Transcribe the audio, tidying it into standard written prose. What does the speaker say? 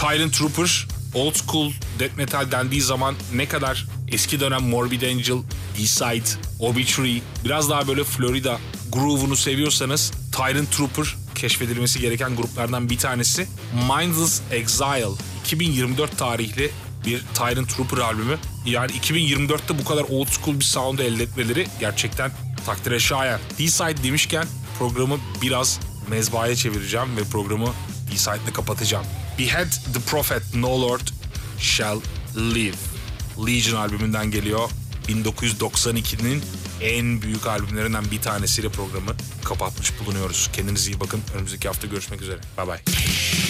Tyrant Trooper, old school death metal dendiği zaman ne kadar eski dönem Morbid Angel, D-Side, Obituary, biraz daha böyle Florida groove'unu seviyorsanız Tyrant Trooper keşfedilmesi gereken gruplardan bir tanesi. Mindless Exile 2024 tarihli bir Tyrant Trooper albümü. Yani 2024'te bu kadar old school bir sound elde etmeleri gerçekten takdire şayan. D-Side demişken programı biraz mezbahaya çevireceğim ve programı D-Side'le kapatacağım. Behead the Prophet, No Lord Shall Live. Legion albümünden geliyor. 1992'nin en büyük albümlerinden bir tanesiyle programı kapatmış bulunuyoruz. Kendinize iyi bakın. Önümüzdeki hafta görüşmek üzere. Bye bye.